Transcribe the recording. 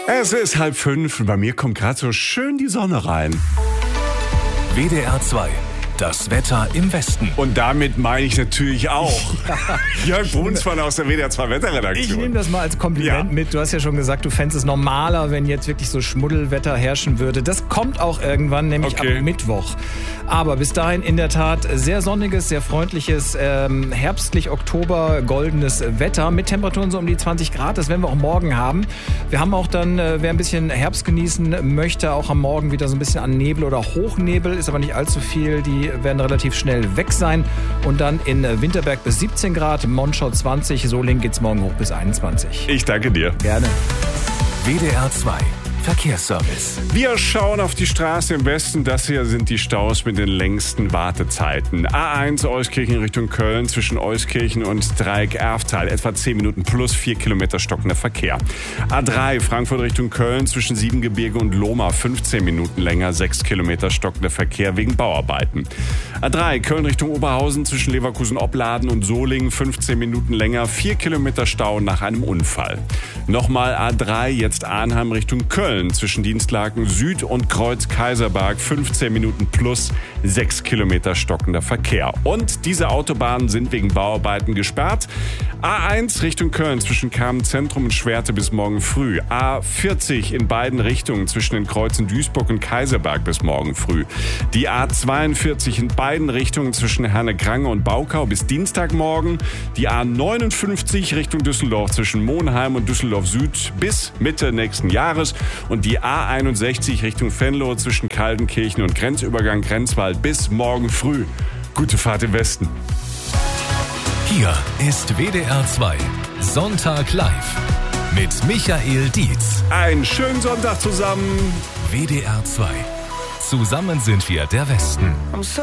Es ist 4:30 und bei mir kommt gerade so schön die Sonne rein. WDR 2. Das Wetter im Westen. Und damit meine ich natürlich auch Jörg Brunsmann aus der WDR 2 Wetterredaktion. Ich nehme das mal als Kompliment mit. Du hast ja schon gesagt, du fändest es normaler, wenn jetzt wirklich so Schmuddelwetter herrschen würde. Das kommt auch irgendwann, nämlich ab Mittwoch. Aber bis dahin in der Tat sehr sonniges, sehr freundliches, herbstlich Oktober, goldenes Wetter mit Temperaturen so um die 20 Grad. Das werden wir auch morgen haben. Wir haben auch dann, wer ein bisschen Herbst genießen möchte, auch am Morgen wieder so ein bisschen an Nebel oder Hochnebel. Ist aber nicht allzu viel. Die werden relativ schnell weg sein. Und dann in Winterberg bis 17 Grad, Monschau 20, Solingen geht's morgen hoch bis 21. Ich danke dir. Gerne. WDR 2. Verkehrsservice. Wir schauen auf die Straße im Westen. Das hier sind die Staus mit den längsten Wartezeiten. A1 Euskirchen Richtung Köln zwischen Euskirchen und Dreieck-Erftal. Etwa 10 Minuten plus 4 Kilometer stockender Verkehr. A3 Frankfurt Richtung Köln zwischen Siebengebirge und Lohmar. 15 Minuten länger, 6 Kilometer stockender Verkehr wegen Bauarbeiten. A3 Köln Richtung Oberhausen zwischen Leverkusen-Opladen und Solingen. 15 Minuten länger, 4 Kilometer Stau nach einem Unfall. Nochmal A3 jetzt Arnheim Richtung Köln. Zwischen Dienstlaken Süd und Kreuz Kaiserberg 15 Minuten plus 6 Kilometer stockender Verkehr. Und diese Autobahnen sind wegen Bauarbeiten gesperrt. A1 Richtung Köln zwischen Kamenz-Zentrum und Schwerte bis morgen früh. A40 in beiden Richtungen zwischen den Kreuzen Duisburg und Kaiserberg bis morgen früh. Die A42 in beiden Richtungen zwischen Herne-Grange und Baukau bis Dienstagmorgen. Die A59 Richtung Düsseldorf zwischen Monheim und Düsseldorf Süd bis Mitte nächsten Jahres. Und die A61 Richtung Venlo zwischen Kaldenkirchen und Grenzübergang Grenzwald bis morgen früh. Gute Fahrt im Westen. Hier ist WDR 2. Sonntag live. Mit Michael Dietz. Einen schönen Sonntag zusammen. WDR 2. Zusammen sind wir der Westen.